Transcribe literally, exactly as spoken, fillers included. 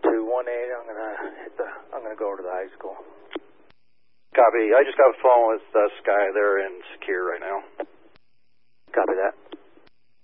two one eight. I'm gonna hit the. I'm gonna go over to the high school. Copy. I just got a phone with uh, Sky there in Secure